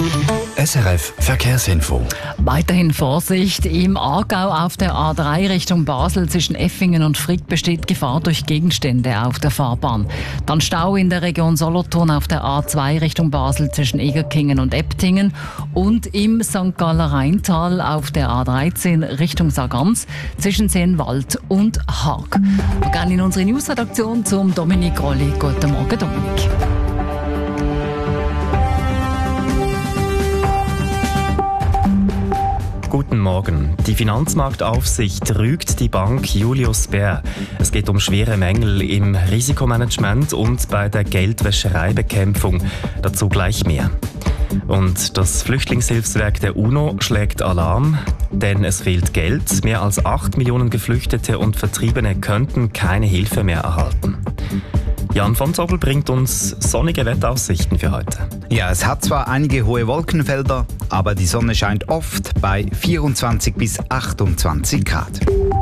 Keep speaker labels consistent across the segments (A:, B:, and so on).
A: SRF Verkehrsinfo.
B: Weiterhin Vorsicht. Im Aargau auf der A3 Richtung Basel zwischen Effingen und Frick besteht Gefahr durch Gegenstände auf der Fahrbahn. Dann Stau in der Region Solothurn auf der A2 Richtung Basel zwischen Egerkingen und Eptingen und im St. Galler Rheintal auf der A13 Richtung Sargans zwischen Seenwald und Haag. Wir gehen in unsere Newsredaktion zum Dominik Rolli. Guten Morgen, Dominik.
C: Guten Morgen. Die Finanzmarktaufsicht rügt die Bank Julius Baer. Es geht um schwere Mängel im Risikomanagement und bei der Geldwäschereibekämpfung. Dazu gleich mehr. Und das Flüchtlingshilfswerk der UNO schlägt Alarm, denn es fehlt Geld. Mehr als 8 Millionen Geflüchtete und Vertriebene könnten keine Hilfe mehr erhalten. Jan von Zobel bringt uns sonnige Wetteraussichten für heute.
D: Ja, es hat zwar einige hohe Wolkenfelder, aber die Sonne scheint oft bei 24 bis 28 Grad.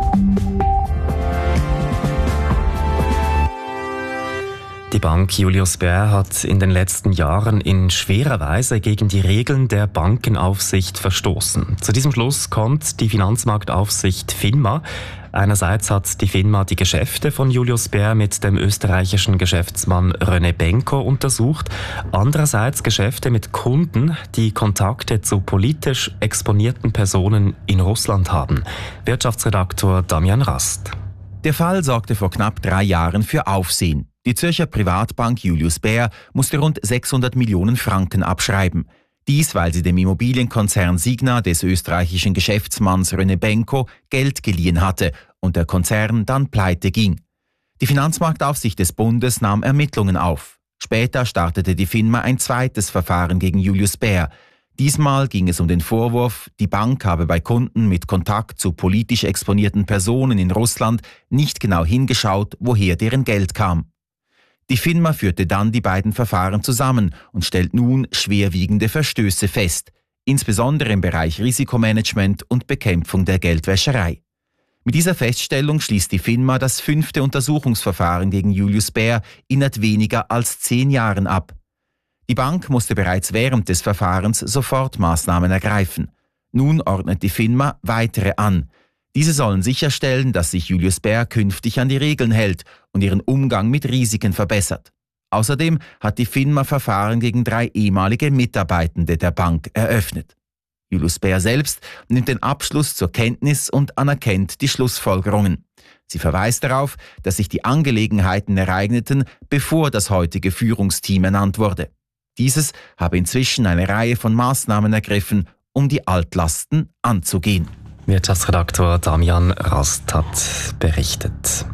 C: Die Bank Julius Baer hat in den letzten Jahren in schwerer Weise gegen die Regeln der Bankenaufsicht verstoßen. Zu diesem Schluss kommt die Finanzmarktaufsicht FINMA. Einerseits hat die FINMA die Geschäfte von Julius Baer mit dem österreichischen Geschäftsmann René Benko untersucht, andererseits Geschäfte mit Kunden, die Kontakte zu politisch exponierten Personen in Russland haben. Wirtschaftsredaktor Damian Rast.
E: Der Fall sorgte vor knapp 3 Jahren für Aufsehen. Die Zürcher Privatbank Julius Baer musste rund 600 Millionen Franken abschreiben. Dies, weil sie dem Immobilienkonzern Signa des österreichischen Geschäftsmanns René Benko Geld geliehen hatte und der Konzern dann pleite ging. Die Finanzmarktaufsicht des Bundes nahm Ermittlungen auf. Später startete die FINMA ein zweites Verfahren gegen Julius Baer. Diesmal ging es um den Vorwurf, die Bank habe bei Kunden mit Kontakt zu politisch exponierten Personen in Russland nicht genau hingeschaut, woher deren Geld kam. Die FINMA führte dann die beiden Verfahren zusammen und stellt nun schwerwiegende Verstöße fest, insbesondere im Bereich Risikomanagement und Bekämpfung der Geldwäscherei. Mit dieser Feststellung schließt die FINMA das 5. Untersuchungsverfahren gegen Julius Baer innerhalb weniger als 10 Jahren ab. Die Bank musste bereits während des Verfahrens Sofortmaßnahmen ergreifen. Nun ordnet die FINMA weitere an. Diese sollen sicherstellen, dass sich Julius Baer künftig an die Regeln hält und ihren Umgang mit Risiken verbessert. Außerdem hat die FINMA Verfahren gegen 3 ehemalige Mitarbeitende der Bank eröffnet. Julius Baer selbst nimmt den Abschluss zur Kenntnis und anerkennt die Schlussfolgerungen. Sie verweist darauf, dass sich die Angelegenheiten ereigneten, bevor das heutige Führungsteam ernannt wurde. Dieses habe inzwischen eine Reihe von Maßnahmen ergriffen, um die Altlasten anzugehen.
C: Wirtschaftsredaktor Damian Rast hat berichtet.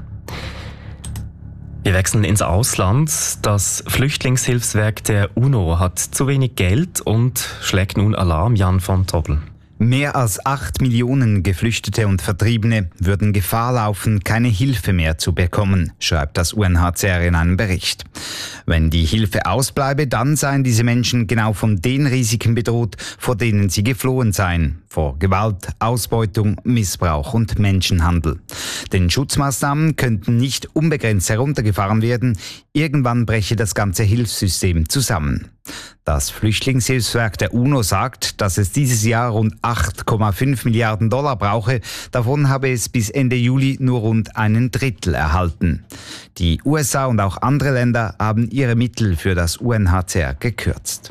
C: Wir wechseln ins Ausland. Das Flüchtlingshilfswerk der UNO hat zu wenig Geld und schlägt nun Alarm. Jan von Tobel.
D: Mehr als 8 Millionen Geflüchtete und Vertriebene würden Gefahr laufen, keine Hilfe mehr zu bekommen, schreibt das UNHCR in einem Bericht. Wenn die Hilfe ausbleibe, dann seien diese Menschen genau von den Risiken bedroht, vor denen sie geflohen seien. Vor Gewalt, Ausbeutung, Missbrauch und Menschenhandel. Denn Schutzmaßnahmen könnten nicht unbegrenzt heruntergefahren werden. Irgendwann breche das ganze Hilfssystem zusammen. Das Flüchtlingshilfswerk der UNO sagt, dass es dieses Jahr rund 8,5 Milliarden Dollar brauche. Davon habe es bis Ende Juli nur rund 1/3 erhalten. Die USA und auch andere Länder haben ihre Mittel für das UNHCR gekürzt.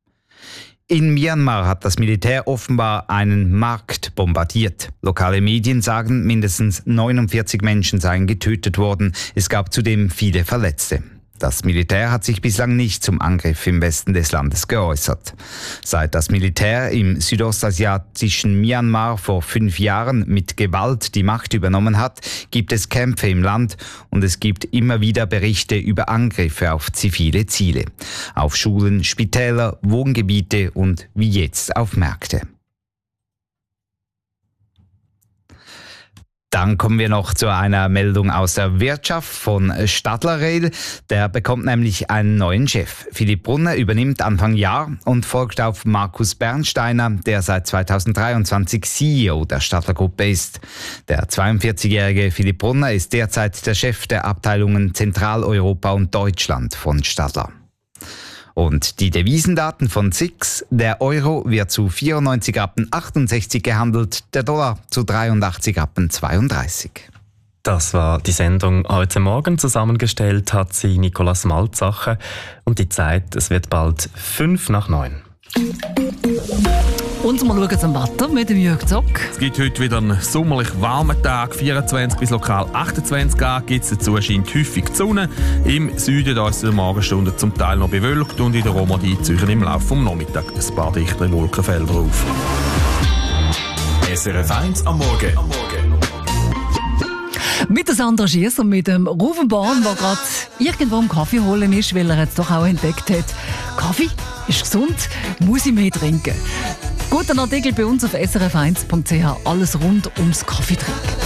D: In Myanmar hat das Militär offenbar einen Markt bombardiert. Lokale Medien sagen, mindestens 49 Menschen seien getötet worden. Es gab zudem viele Verletzte. Das Militär hat sich bislang nicht zum Angriff im Westen des Landes geäußert. Seit das Militär im südostasiatischen Myanmar vor 5 Jahren mit Gewalt die Macht übernommen hat, gibt es Kämpfe im Land und es gibt immer wieder Berichte über Angriffe auf zivile Ziele. Auf Schulen, Spitäler, Wohngebiete und wie jetzt auf Märkte. Dann kommen wir noch zu einer Meldung aus der Wirtschaft von Stadler Rail. Der bekommt nämlich einen neuen Chef. Philipp Brunner übernimmt Anfang Jahr und folgt auf Markus Bernsteiner, der seit 2023 CEO der Stadler Gruppe ist. Der 42-jährige Philipp Brunner ist derzeit der Chef der Abteilungen Zentraleuropa und Deutschland von Stadler. Und die Devisendaten von SIX: der Euro wird zu 94,68 Rappen gehandelt, der Dollar zu 83,32 Rappen.
C: Das war die Sendung heute Morgen. Zusammengestellt hat sie Nicolas Malzacher. Und die Zeit, es wird bald 8:55.
B: Und wir schauen zum Wetter mit dem Jürg Zock.
A: Es gibt heute wieder einen sommerlich warmen Tag, 24 bis lokal 28 Grad gibt es. Dazu scheint häufig die Sonne. Im Süden da ist es in der Morgenstunde zum Teil noch bewölkt und in der Romandie ziehen im Laufe des Nachmittags ein paar dichtere Wolkenfelder auf.
E: SRF 1 am Morgen.
B: Mit der Sandra Schiess und mit dem Rufen Bahn, der gerade irgendwo am Kaffee holen ist, weil er jetzt doch auch entdeckt hat, Kaffee ist gesund, muss ich mehr trinken. Guter Artikel bei uns auf srf1.ch, alles rund ums Kaffee trinken.